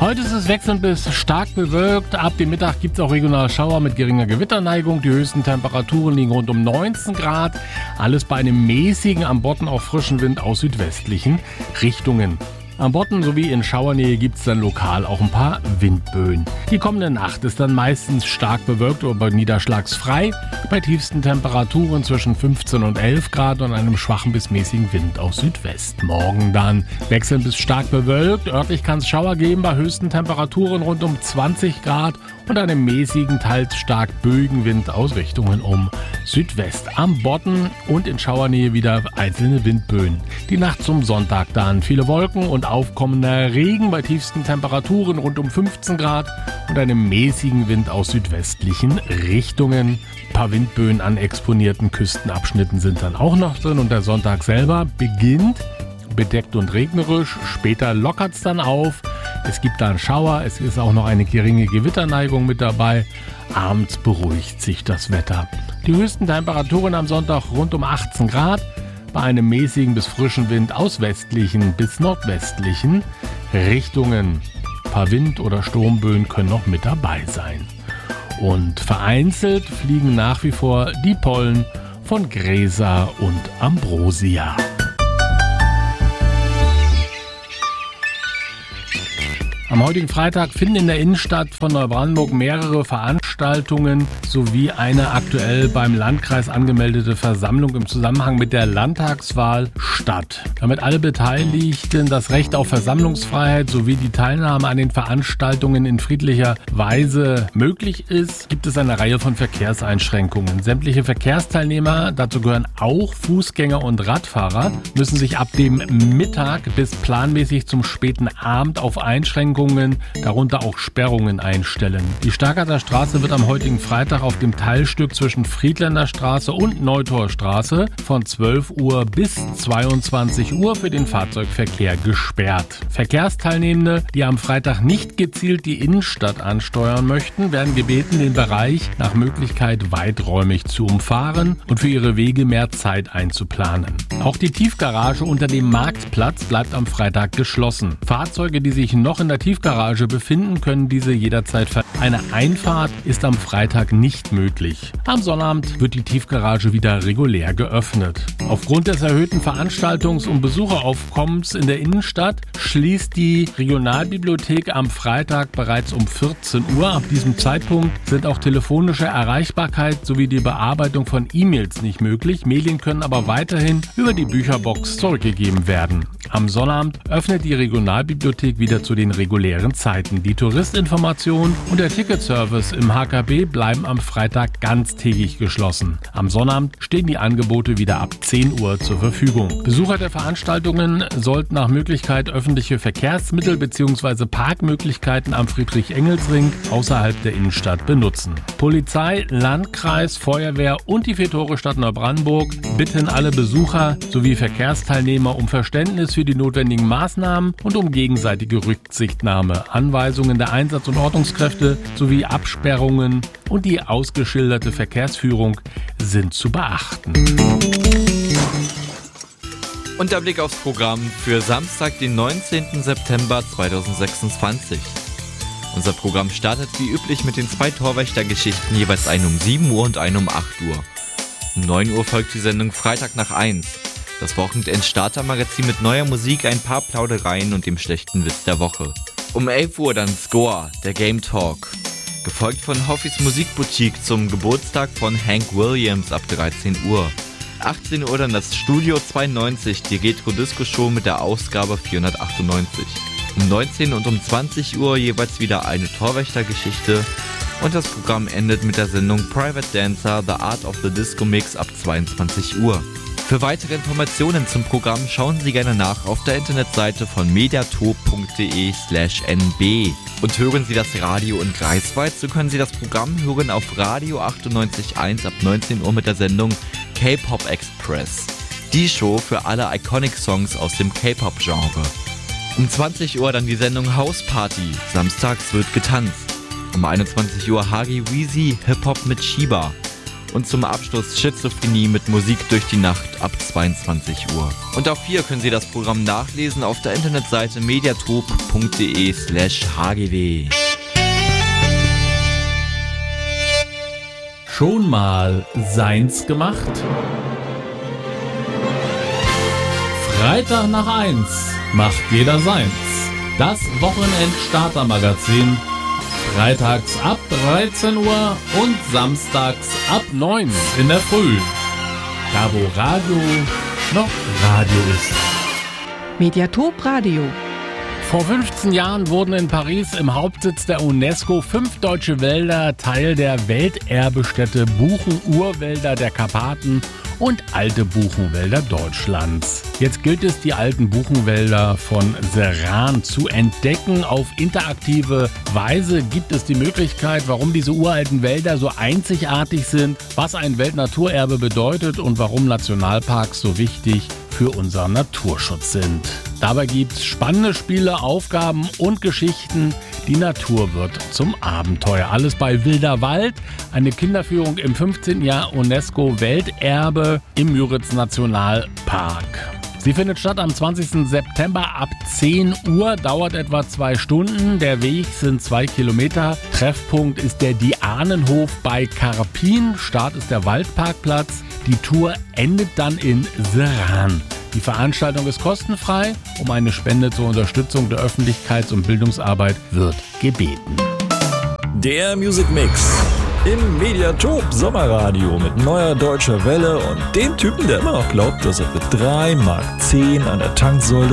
Heute ist es wechselnd bis stark bewölkt. Ab dem Mittag gibt es auch regional Schauer mit geringer Gewitterneigung. Die höchsten Temperaturen liegen rund um 19 Grad. Alles bei einem mäßigen, am Bodden auch frischen Wind aus südwestlichen Richtungen. Am Bodden sowie in Schauernähe gibt es dann lokal auch ein paar Windböen. Die kommende Nacht ist dann meistens stark bewölkt oder niederschlagsfrei. Bei tiefsten Temperaturen zwischen 15 und 11 Grad und einem schwachen bis mäßigen Wind aus Südwest. Morgen dann wechselnd bis stark bewölkt. Örtlich kann es Schauer geben bei höchsten Temperaturen rund um 20 Grad und einem mäßigen, teils stark böigen Wind aus Richtungen um Südwest. Am Bodden und in Schauernähe wieder einzelne Windböen. Die Nacht zum Sonntag dann viele Wolken und aufkommender Regen bei tiefsten Temperaturen rund um 15 Grad und einem mäßigen Wind aus südwestlichen Richtungen. Ein paar Windböen an exponierten Küstenabschnitten sind dann auch noch drin und der Sonntag selber beginnt bedeckt und regnerisch. Später lockert es dann auf. Es gibt dann Schauer. Es ist auch noch eine geringe Gewitterneigung mit dabei. Abends beruhigt sich das Wetter. Die höchsten Temperaturen am Sonntag rund um 18 Grad. Bei einem mäßigen bis frischen Wind aus westlichen bis nordwestlichen Richtungen. Ein paar Wind- oder Sturmböen können noch mit dabei sein. Und vereinzelt fliegen nach wie vor die Pollen von Gräser und Ambrosia. Am heutigen Freitag finden in der Innenstadt von Neubrandenburg mehrere Veranstaltungen sowie eine aktuell beim Landkreis angemeldete Versammlung im Zusammenhang mit der Landtagswahl statt. Damit alle Beteiligten das Recht auf Versammlungsfreiheit sowie die Teilnahme an den Veranstaltungen in friedlicher Weise möglich ist, gibt es eine Reihe von Verkehrseinschränkungen. Sämtliche Verkehrsteilnehmer, dazu gehören auch Fußgänger und Radfahrer, müssen sich ab dem Mittag bis planmäßig zum späten Abend auf Einschränkungen, darunter auch Sperrungen einstellen. Die Stargarder Straße wird am heutigen Freitag auf dem Teilstück zwischen Friedländer Straße und Neutorstraße von 12 Uhr bis 22 Uhr für den Fahrzeugverkehr gesperrt. Verkehrsteilnehmende, die am Freitag nicht gezielt die Innenstadt ansteuern möchten, werden gebeten, den Bereich nach Möglichkeit weiträumig zu umfahren und für ihre Wege mehr Zeit einzuplanen. Auch die Tiefgarage unter dem Marktplatz bleibt am Freitag geschlossen. Fahrzeuge, die sich noch in der Tiefgarage befinden, können diese jederzeit Eine Einfahrt ist am Freitag nicht möglich. Am Sonnabend wird die Tiefgarage wieder regulär geöffnet. Aufgrund des erhöhten Veranstaltungs- und Besucheraufkommens in der Innenstadt schließt die Regionalbibliothek am Freitag bereits um 14 Uhr. Ab diesem Zeitpunkt sind auch telefonische Erreichbarkeit sowie die Bearbeitung von E-Mails nicht möglich. Medien können aber weiterhin über die Bücherbox zurückgegeben werden. Am Sonnabend öffnet die Regionalbibliothek wieder zu den regulären Zeiten. Die Touristinformation und der Ticketservice im HKB bleiben am Freitag ganztägig geschlossen. Am Sonnabend stehen die Angebote wieder ab 10 Uhr zur Verfügung. Besucher der Veranstaltungen sollten nach Möglichkeit öffentliche Verkehrsmittel bzw. Parkmöglichkeiten am Friedrich-Engels-Ring außerhalb der Innenstadt benutzen. Polizei, Landkreis, Feuerwehr und die 4 Tore Stadt Neubrandenburg bitten alle Besucher sowie Verkehrsteilnehmer um Verständnis für die notwendigen Maßnahmen und um gegenseitige Rücksichtnahme. Anweisungen der Einsatz- und Ordnungskräfte sowie Absperrungen und die ausgeschilderte Verkehrsführung sind zu beachten. Und der Blick aufs Programm für Samstag, den 19. September 2026. Unser Programm startet wie üblich mit den 2 Torwächtergeschichten, jeweils eine um 7 Uhr und eine um 8 Uhr. Um 9 Uhr folgt die Sendung Freitag nach 1. Das Wochenend-Starter-Magazin mit neuer Musik, ein paar Plaudereien und dem schlechten Witz der Woche. Um 11 Uhr dann Score, der Game Talk. Gefolgt von Hoffis Musikboutique zum Geburtstag von Hank Williams ab 13 Uhr. 18 Uhr dann das Studio 92, die Retro-Disco-Show mit der Ausgabe 498. Um 19 und um 20 Uhr jeweils wieder eine Torwächtergeschichte. Und das Programm endet mit der Sendung Private Dancer, The Art of the Disco Mix ab 22 Uhr. Für weitere Informationen zum Programm schauen Sie gerne nach auf der Internetseite von mediatop.de/nb. Und hören Sie das Radio in Greifswald, so können Sie das Programm hören auf Radio 98.1 ab 19 Uhr mit der Sendung K-Pop Express. Die Show für alle Iconic-Songs aus dem K-Pop-Genre. Um 20 Uhr dann die Sendung House Party. Samstags wird getanzt. Um 21 Uhr Hagi Weezy Hip-Hop mit Shiba. und zum Abschluss Schizophrenie mit Musik durch die Nacht ab 22 Uhr. Und auch hier können Sie das Programm nachlesen auf der Internetseite mediatrop.de/hgw. Schon mal seins gemacht? Freitag nach 1 macht jeder seins. Das Wochenend-Starter-Magazin. Freitags ab 13 Uhr und samstags ab 9 in der Früh. Da wo Radio noch Radio ist. Mediatrop Radio. Vor 15 Jahren wurden in Paris im Hauptsitz der UNESCO 5 deutsche Wälder Teil der Welterbestätte Buchen-Urwälder der Karpaten und alte Buchenwälder Deutschlands. Jetzt gilt es, die alten Buchenwälder von Serran zu entdecken. Auf interaktive Weise gibt es die Möglichkeit, warum diese uralten Wälder so einzigartig sind, was ein Weltnaturerbe bedeutet und warum Nationalparks so wichtig für unseren Naturschutz sind. Dabei gibt es spannende Spiele, Aufgaben und Geschichten. Die Natur wird zum Abenteuer. Alles bei Wilder Wald, eine Kinderführung im 15. Jahr UNESCO-Welterbe im Müritz Nationalpark. Sie findet statt am 20. September ab 10 Uhr, dauert etwa 2 Stunden. Der Weg sind 2 Kilometer. Treffpunkt ist der Dianenhof bei Karpin. Start ist der Waldparkplatz. Die Tour endet dann in Serran. Die Veranstaltung ist kostenfrei. Um eine Spende zur Unterstützung der Öffentlichkeits- und Bildungsarbeit wird gebeten. Der Music Mix im Mediatrop Sommerradio mit neuer deutscher Welle und dem Typen, der immer noch glaubt, dass er für 3,10 Mark an der Tanksäule